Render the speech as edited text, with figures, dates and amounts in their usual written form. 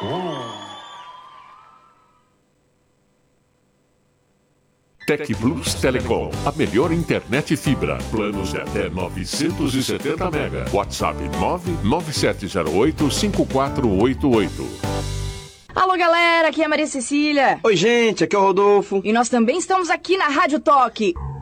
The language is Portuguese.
Tec Plus Telecom, a melhor internet fibra. Planos de até 970 mega. WhatsApp 997085488. Alô, galera, aqui é a Maria Cecília. Oi, gente, aqui é o Rodolfo. E nós também estamos aqui na Rádio Toque.